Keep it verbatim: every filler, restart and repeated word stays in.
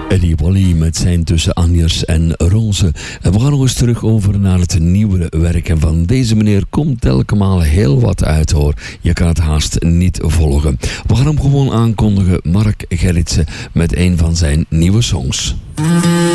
Eddie Wally met zijn Tussen Anjers en Roze. En we gaan nog eens terug over naar het nieuwe werk. En van deze meneer komt telkens heel wat uit, hoor. Je kan het haast niet volgen. We gaan hem gewoon aankondigen. Mark Gerritsen met een van zijn nieuwe songs.